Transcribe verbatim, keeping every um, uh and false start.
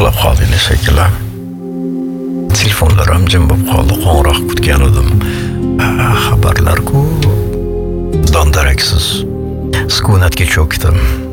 uxlab qoldingiz shekilli. Telefonlar ham jim bo'lib qoldi. Qo'ng'iroq kutgan edim. Xabarlar-ku, dondaraksiz. Sukunatga cho'kdim.